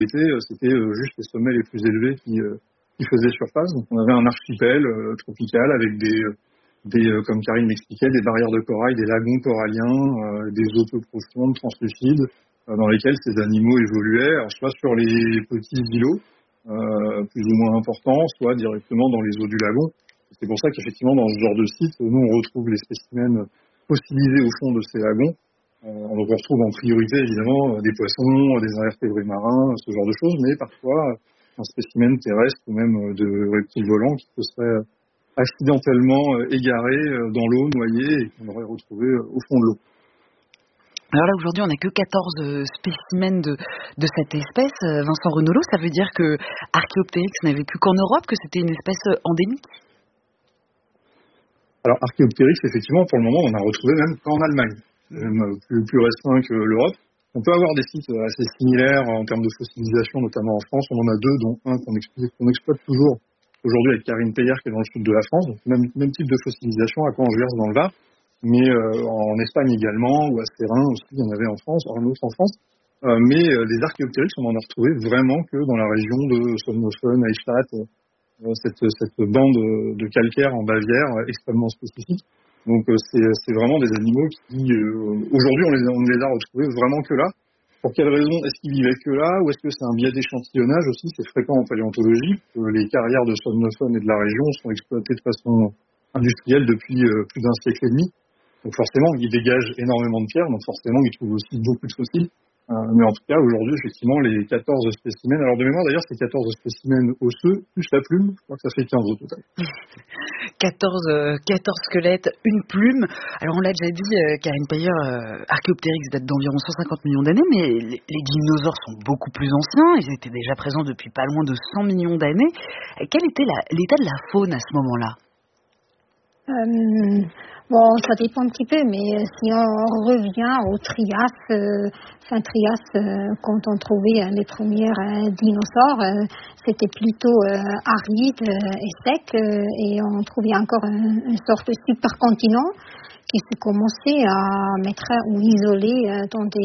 c'était juste les sommets les plus élevés qui faisaient surface. Donc on avait un archipel tropical avec comme Karine m'expliquait, des barrières de corail, des lagons coralliens, des eaux peu profondes, translucides, dans lesquels ces animaux évoluaient, alors soit sur les petits îlots, plus ou moins importants, soit directement dans les eaux du lagon. C'est pour ça qu'effectivement, dans ce genre de site, nous, on retrouve les spécimens fossilisés au fond de ces lagons. On retrouve en priorité, évidemment, des poissons, des invertébrés marins, ce genre de choses, mais parfois un spécimen terrestre ou même de reptiles volants qui se seraient accidentellement égarés dans l'eau, noyés, et qu'on aurait retrouvé au fond de l'eau. Alors là, aujourd'hui, on n'a que 14 spécimens de cette espèce. Vincent Renolo, ça veut dire que Archaeopteryx n'avait plus qu'en Europe, que c'était une espèce endémique? Alors, Archaeopteryx, effectivement, pour le moment, on a retrouvé même qu'en Allemagne, même plus restreint que l'Europe. On peut avoir des sites assez similaires en termes de fossilisation, notamment en France. On en a deux, dont un qu'on exploite toujours aujourd'hui avec Karine Peyer, qui est dans le sud de la France. Donc, même type de fossilisation à Caen-Gers dans le Var. Mais en Espagne également, ou à Sérins aussi, il y en avait en France, un autre en France. Mais les Archaeopteryx, on en a retrouvé vraiment que dans la région de Solnhofen, Eichstätt, cette bande de calcaire en Bavière extrêmement spécifique. Donc c'est vraiment des animaux qui, aujourd'hui, on les a retrouvés vraiment que là. Pour quelle raison? Est-ce qu'ils vivaient que là, ou est-ce que c'est un biais d'échantillonnage aussi? C'est fréquent en paléontologie, que les carrières de Solnhofen et de la région sont exploitées de façon industrielle depuis plus d'un siècle et demi. Donc forcément, ils dégagent énormément de pierres, donc forcément, ils trouvent aussi beaucoup de fossiles. Mais en tout cas, aujourd'hui, effectivement, les 14 spécimens, alors de mémoire d'ailleurs, c'est 14 spécimens osseux, plus la plume, je crois que ça fait 15 au total. 14 squelettes, une plume. Alors on l'a déjà dit, Karine Peyer, Archaeopteryx date d'environ 150 millions d'années, mais les dinosaures sont beaucoup plus anciens, ils étaient déjà présents depuis pas loin de 100 millions d'années. Quel était l'état de la faune à ce moment-là? Bon, ça dépend un petit peu, mais si on revient au Trias, quand on trouvait les premiers dinosaures, c'était plutôt aride et sec, et on trouvait encore une sorte de supercontinent qui se commençait à mettre ou isoler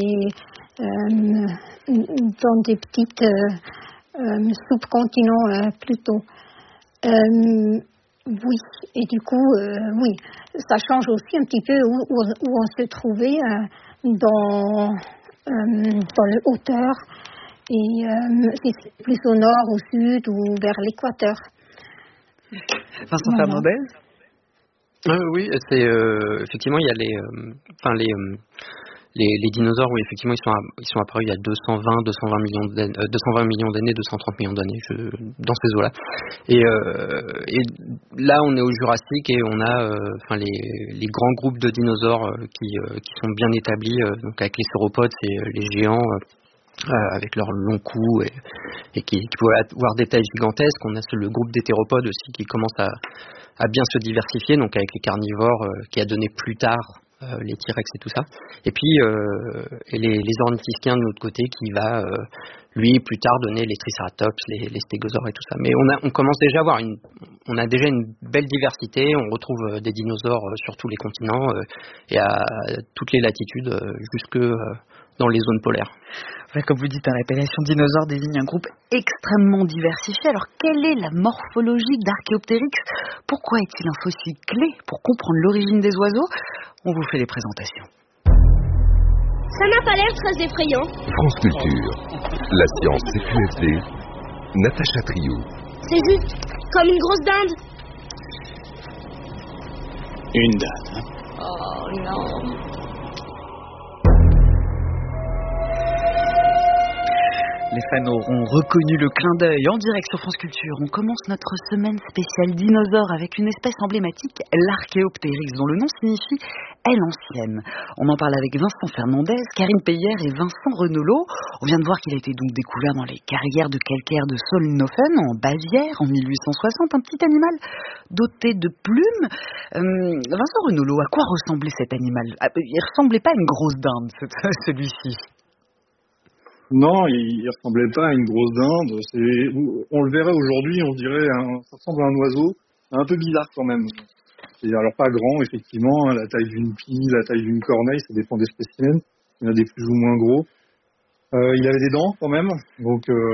dans des petites subcontinents plutôt. Oui, et du coup, oui, ça change aussi un petit peu où on se trouvait dans les hauteurs, et si c'est plus au nord, au sud ou vers l'équateur. Vincent Fernandez? Oui, c'est effectivement il y a les dinosaures, oui, effectivement, ils sont apparus il y a 220 millions d'années, 230 millions d'années, dans ces eaux-là. Et là, on est au Jurassique et on a, les grands groupes de dinosaures qui sont bien établis. Donc avec les sauropodes, c'est les géants. Avec leurs longs coups et qui pouvaient avoir des tailles gigantesques. On a le groupe d'hétéropodes aussi qui commence à bien se diversifier, donc avec les carnivores qui a donné plus tard les T-Rex et tout ça. Et puis les ornithischiens de l'autre côté qui va lui plus tard donner les triceratops, les stégosaures et tout ça. Mais on commence déjà à avoir on a déjà une belle diversité. On retrouve des dinosaures sur tous les continents et à toutes les latitudes jusque dans les zones polaires. Comme vous dites, l'appellation dinosaure désigne un groupe extrêmement diversifié. Alors, quelle est la morphologie d'Archaeopteryx? Pourquoi est-il un fossile clé pour comprendre l'origine des oiseaux? On vous fait les présentations. Ça n'a pas l'air très effrayant. France Culture, la science CQFD, Natacha Trio. C'est juste comme une grosse dinde. Une dinde, hein? Oh non. Les fans auront reconnu le clin d'œil. En direct sur France Culture, on commence notre semaine spéciale dinosaure avec une espèce emblématique, l'Archaeopteryx, dont le nom signifie « aile ancienne ». On en parle avec Vincent Fernandez, Karine Peyer et Vincent Renolo. On vient de voir qu'il a été donc découvert dans les carrières de calcaire de Solnhofen, en Bavière, en 1860. Un petit animal doté de plumes. Vincent Renolo, à quoi ressemblait cet animal? Il ressemblait pas à une grosse dinde, celui-ci. Non, il ressemblait pas à une grosse dinde. On le verrait aujourd'hui, on dirait, ça ressemble à un oiseau, un peu bizarre quand même. Alors pas grand, effectivement, la taille d'une pie, la taille d'une corneille, ça dépend des spécimens. Il y en a des plus ou moins gros. Il avait des dents quand même, donc